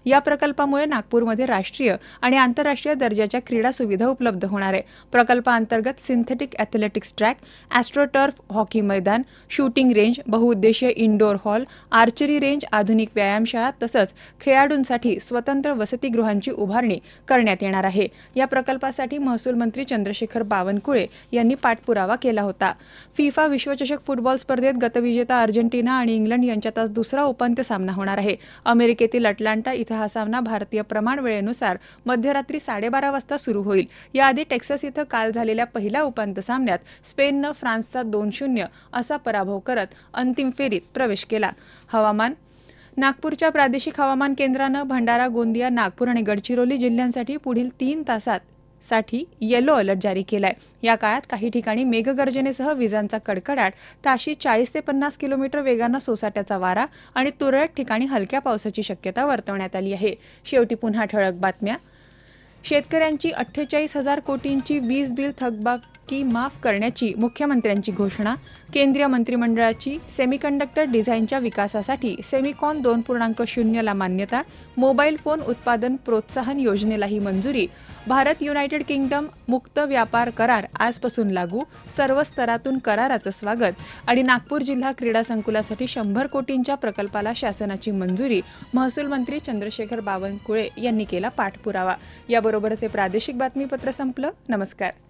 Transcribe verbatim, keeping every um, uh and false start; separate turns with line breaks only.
या प्रकल्पामुळे नागपूरमध्ये राष्ट्रीय आणि आंतरराष्ट्रीय दर्जाच्या क्रीडा सुविधा उपलब्ध होणार आहे. प्रकल्पांतर्गत सिंथेटिक ॲथलेटिक्स ट्रॅक, ॲस्ट्रोटर्फ हॉकी मैदान, शूटिंग रेंज, बहुउद्देशीय इनडोअर हॉल, आर्चरी रेंज, आधुनिक व्यायामशाळा तसंच खेळाडूंसाठी स्वतंत्र वसतिगृहांची उभारणी करण्यात येणार आहे. या प्रकल्पासाठी महसूल मंत्री चंद्रशेखर बावनकुळे यांनी पाठपुरावा केला होता. फिफा विश्वचषक फुटबॉल स्पर्धेत गतविजेता अर्जेंटिना आणि इंग्लंड यांच्यात आज दुसरा उपांत्य सामना होणार आहे. अमेरिकेतील अटलांटा इथं हा सामना भारतीय प्रमाण वेळेनुसार मध्यरात्री साडेबारा वाजता सुरू होईल. याआधी टेक्सास इथं काल झालेल्या पहिल्या उपांत्य सामन्यात स्पेननं फ्रान्सचा दोन शून्य असा पराभव करत अंतिम फेरीत प्रवेश केला. हवामान. नागपूरच्या प्रादेशिक हवामान केंद्रानं भंडारा, गोंदिया, नागपूर आणि गडचिरोली जिल्ह्यांसाठी पुढील तीन तासात साठी येलो अलर्ट जारी केलाय. या काळात काही ठिकाणी मेघगर्जनेसह विजांचा कडकडाट, ताशी चाळीस ते पन्नास किलोमीटर वेगानं सोसाट्याचा वारा आणि तुरळक ठिकाणी हलक्या पावसाची शक्यता वर्तवण्यात आली आहे. शेवटी पुन्हा ठळक बातम्या. शेतकऱ्यांची अठ्ठेचाळीस हजार कोटींची वीज बिल थकबाकी माफ करण्याची मुख्यमंत्र्यांची घोषणा. केंद्रीय मंत्रिमंडळाची सेमीकंडक्टर डिझाईनच्या विकासासाठी सेमिकॉन दोन पूर्णांक शून्यला मान्यता. मोबाईल फोन उत्पादन प्रोत्साहन योजनेलाही मंजुरी. भारत युनायटेड किंगडम मुक्त व्यापार करार आजपासून लागू. सर्व स्तरातून कराराचं स्वागत. आणि नागपूर जिल्हा क्रीडा संकुलासाठी शंभर कोटींच्या प्रकल्पाला शासनाची मंजुरी. महसूल मंत्री चंद्रशेखर बावनकुळे यांनी केला पाठपुरावा. याबरोबरच हे प्रादेशिक बातमीपत्र संपलं. नमस्कार.